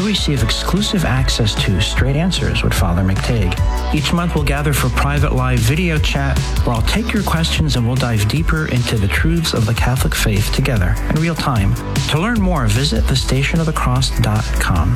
receive exclusive access to Straight Answers with Father McTague. Each month we'll gather for private live video chat where I'll take your questions and we'll dive deeper into the truths of the Catholic faith together in real time. To learn more, visit thestationofthecross.com.